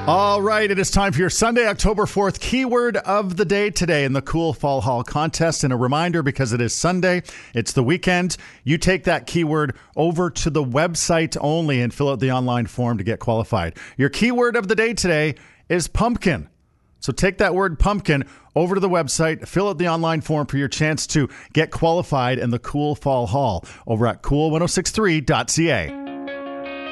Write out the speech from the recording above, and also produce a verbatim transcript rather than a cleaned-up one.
All right, it is time for your Sunday, October fourth keyword of the day today in the Cool Fall Hall contest. And a reminder, because it is Sunday, it's the weekend, you take that keyword over to the website only and fill out the online form to get qualified. Your keyword of the day today is pumpkin. So take that word pumpkin over to the website, fill out the online form for your chance to get qualified in the Cool Fall Hall over at cool ten sixty-three dot c a.